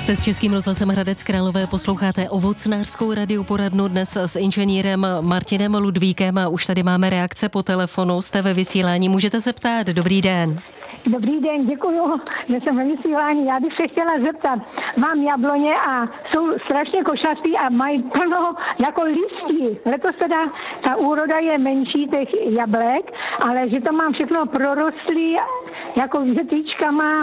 Jste s Českým rozhlasem Hradec Králové, posloucháte ovocnářskou radioporadnu dnes s inženýrem Martinem Ludvíkem a už tady máme reakce po telefonu. Jste ve vysílání, můžete se ptát. Dobrý den. Dobrý den, děkuju, že jsem ve vysílání. Já bych se chtěla zeptat, mám jabloně a jsou strašně košatý a mají plno jako listí. Letos teda ta úroda je menší těch jablek, ale že to mám všechno prorostlý jako větvičkama.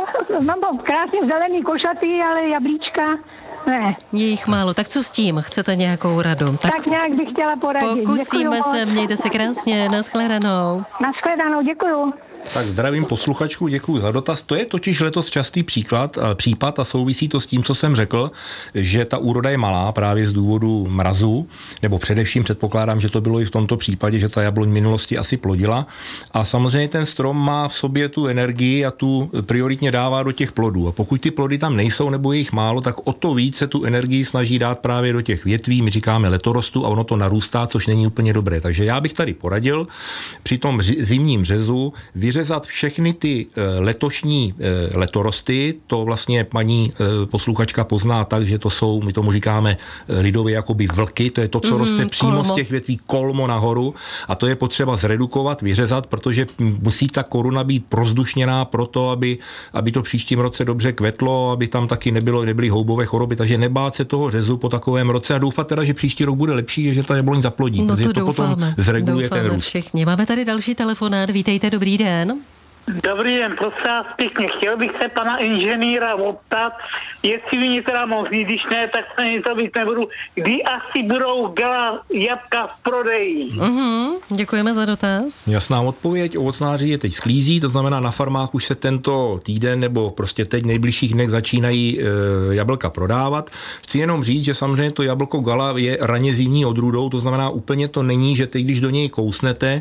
Mám krásně zelený košatý, ale jablíčka ne. Je jich málo, tak co s tím? Chcete nějakou radu? Tak nějak bych chtěla poradit. Pokusíme se, mějte se krásně, nashledanou. Nashledanou, děkuju. Tak zdravím posluchačku, děkuji za dotaz. To je totiž letos častý případ a souvisí to s tím, co jsem řekl, že ta úroda je malá právě z důvodu mrazu, nebo především předpokládám, že to bylo i v tomto případě, že ta jabloň v minulosti asi plodila. A samozřejmě ten strom má v sobě tu energii a tu prioritně dává do těch plodů. A pokud ty plody tam nejsou nebo je jich málo, tak o to více tu energii snaží dát právě do těch větví, my říkáme letorostu a ono to narůstá, což není úplně dobré. Takže já bych tady poradil při tom zimním řezu vyřezat všechny ty letošní letorosty, to vlastně paní posluchačka pozná tak, že to jsou, my tomu říkáme lidově jakoby vlky, to je to, co roste přímo z těch větví kolmo nahoru a to je potřeba zredukovat, vyřezat, protože musí ta koruna být prozdušněná proto, aby to příštím roce dobře kvetlo, aby tam taky nebyly houbové choroby, takže nebát se toho řezu po takovém roce a doufat teda, že příští rok bude lepší, že ta jabloň zaplodí, no protože to potom zreguluje ten růst. Všichni. Máme tady další telefonát, vítejte, dobrý den. Dobrý den, prosím vás pěkně. Chtěl bych se pana inženýra optat, jestli mi teda možný, když ne, tak se nic to být nebudu, kdy asi budou gala jabka v prodeji. Děkujeme za dotaz. Jasná odpověď, ovocnáři je teď sklízí, to znamená na farmách už se tento týden nebo prostě teď v nejbližších dnech začínají jablka prodávat. Chci jenom říct, že samozřejmě to jablko gala je raně zimní odrůdou, to znamená úplně to není, že teď, když do něj kousnete,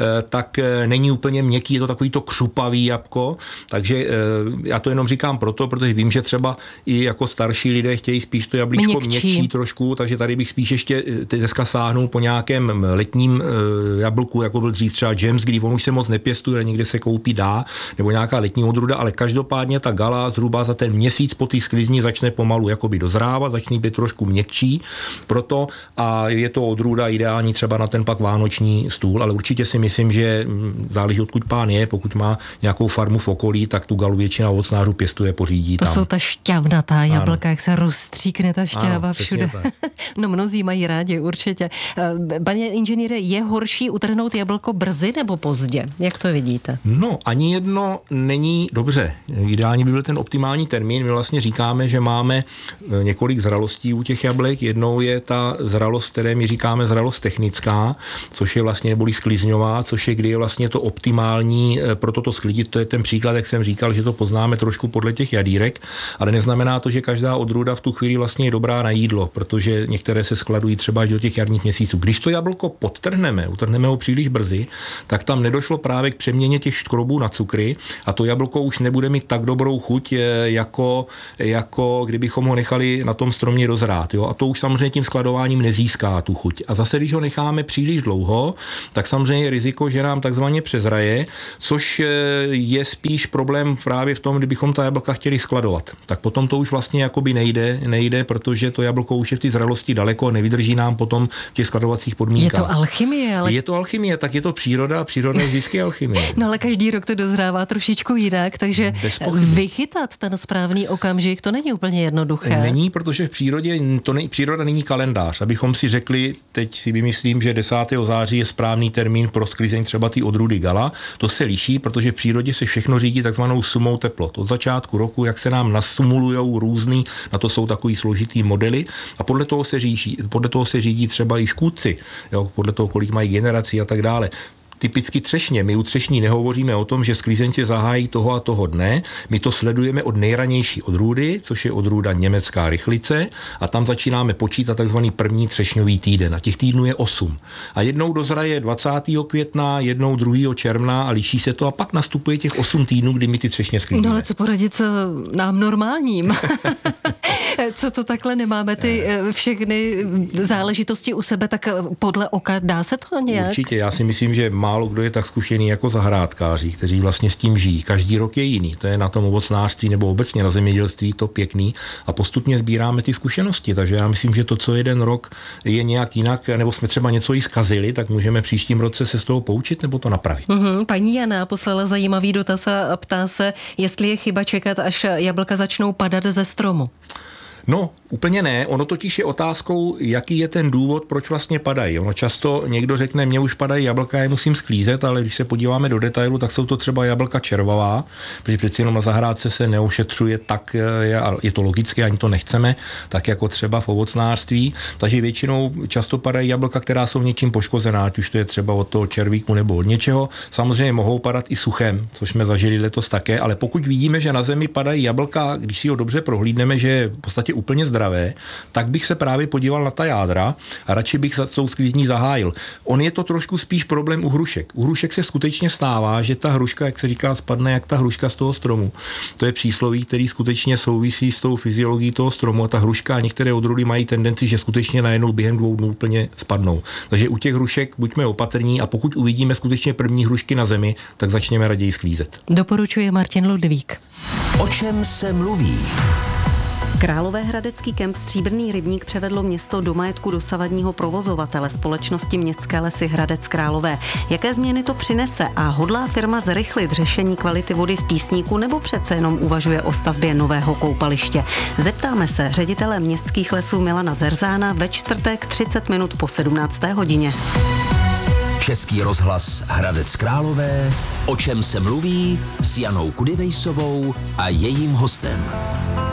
tak není úplně měkký, je to takový to křupavý jabko, takže já to jenom říkám proto, protože vím, že třeba i jako starší lidé chtějí spíš to jablíčko měkčí trošku, takže tady bych spíš ještě dneska sáhnul po nějakém letním jablku, jako byl dřív třeba James, kdy on už se moc nepěstuje, někde se koupí dá, nebo nějaká letní odrůda, ale každopádně ta gala zhruba za ten měsíc po té sklizni začne pomalu jakoby dozrávat, začne být trošku měkčí, proto a je to odrůda ideální třeba na ten pak vánoční stůl, ale určitě si myslím, že záleží odkud pán je, pokud má nějakou farmu v okolí, tak tu galu většina ovocnářů pěstuje, pořídí to tam. To jsou ta šťavnatá jablka, jak se rozstříkne ta šťáva všude. No mnozí mají rádi, určitě. Pane inženýre, je horší utrhnout jablko brzy nebo pozdě? Jak to vidíte? No, ani jedno není dobře. Ideální by byl ten optimální termín. My vlastně říkáme, že máme několik zralostí u těch jablek. Jednou je ta zralost, které my říkáme zralost technická, což je vlastně neboli sklizňová, což je kdy je vlastně to optimální pro toto sklidit. To je ten příklad, jak jsem říkal, že to poznáme trošku podle těch jadírek, ale neznamená to, že každá odrůda v tu chvíli vlastně je dobrá na jídlo, protože některé se skladují třeba až do těch jarních měsíců. Když to jablko utrhneme ho příliš brzy, tak tam nedošlo právě k přeměně těch škrobů na cukry a to jablko už nebude mít tak dobrou chuť, jako kdybychom ho nechali na tom stromě dozrát. Jo? A to už samozřejmě tím skladováním nezíská tu chuť. A zase, když ho necháme příliš dlouho, tak samozřejmě je riziko, že nám takzvaně přezraje, což je spíš problém právě v tom, kdybychom ta jablka chtěli skladovat. Tak potom to už vlastně jakoby nejde, protože to jablko už je v té zralosti daleko, nevydrží nám potom v těch skladovacích podmínkách. Je to alchymie, ale... Je to alchymie, tak je to příroda je vždycky alchymie. No ale každý rok to dozrává trošičku jinak, takže vychytat ten správný okamžik, to není úplně jednoduché. Není, protože v přírodě příroda není kalendář. Abychom si řekli, teď si vymyslím, že 10. září je správný termín pro sklizeň třeba ty odrůdy gala. To se liší, protože v přírodě se všechno řídí takzvanou sumou teplot. Od začátku roku, jak se nám nasumulujou různý, na to jsou takový složitý modely a podle toho se řídí třeba i škůdci, jo, podle toho, kolik mají generací a tak dále. Typicky třešně. My u třešní nehovoříme o tom, že sklizeň se zahájí toho a toho dne. My to sledujeme od nejranější odrůdy, což je odrůda německá rychlice a tam začínáme počítat takzvaný první třešňový týden. A těch týdnů je 8. A jednou dozraje 20. května, jednou 2. června a liší se to a pak nastupuje těch 8 týdnů, kdy my ty třešně sklidíme. No ale co poradit nám normálním? Co to takhle nemáme ty všechny záležitosti u sebe, tak podle oka dá se to nějak? Určitě, já si myslím, že málo kdo je tak zkušený jako zahrádkáři, kteří vlastně s tím žijí. Každý rok je jiný, to je na tom ovocnářství nebo obecně na zemědělství to pěkný a postupně sbíráme ty zkušenosti, takže já myslím, že to, co jeden rok je nějak jinak, nebo jsme třeba něco i zkazili, tak můžeme příštím roce se z toho poučit nebo to napravit. Paní Jana poslala zajímavý dotaz a ptá se, jestli je chyba čekat, až jablka začnou padat ze stromu. No, úplně ne. Ono totiž je otázkou, jaký je ten důvod, proč vlastně padají. Ono často někdo řekne, mně už padají jablka, je musím sklízet, ale když se podíváme do detailu, tak jsou to třeba jablka červavá, protože přeci jenom na zahrádce se neošetřuje tak, je to logické, ani to nechceme, tak jako třeba v ovocnářství. Takže většinou často padají jablka, která jsou něčím poškozená, ať už to je třeba od toho červíku nebo od něčeho. Samozřejmě mohou padat i suchem, což jsme zažili letos také, ale pokud vidíme, že na zemi padají jablka, když si ho dobře prohlídneme, že je v podstatě úplně zdravé, tak bych se právě podíval na ta jádra a radši bych s tou sklízní zahájil. On je to trošku spíš problém u hrušek. U hrušek se skutečně stává, že ta hruška, jak se říká, spadne jak ta hruška z toho stromu. To je přísloví, který skutečně souvisí s tou fyziologií toho stromu a ta hruška a některé odrůdy mají tendenci, že skutečně najednou během 2 dnů úplně spadnou. Takže u těch hrušek buďme opatrní a pokud uvidíme skutečně první hrušky na zemi, tak začněme raději sklízet. Doporučuje Martin Ludvík. O čem se mluví? Královéhradecký kemp Stříbrný rybník převedlo město do majetku dosavadního provozovatele společnosti Městské lesy Hradec Králové. Jaké změny to přinese a hodlá firma zrychlit řešení kvality vody v Písníku nebo přece jenom uvažuje o stavbě nového koupaliště? Zeptáme se ředitele Městských lesů Milana Zerzána ve čtvrtek 30 minut po 17. hodině. Český rozhlas Hradec Králové, o čem se mluví s Janou Kudivejsovou a jejím hostem.